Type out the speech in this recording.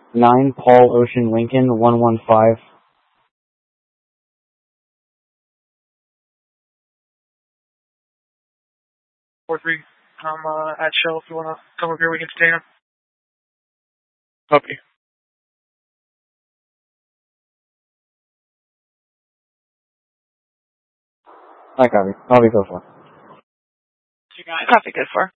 9 Paul Ocean Lincoln 115. 4-3. I'm at Shell. If you want to come up here, we can stay in. Copy. I copy. Copy, go for it. Copy, good for.